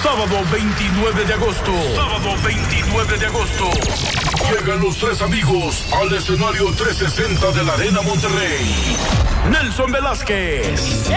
Sábado 29 de agosto. Sábado 29 de agosto. Llegan los tres amigos al escenario 360 de la Arena Monterrey. Nelson Velázquez.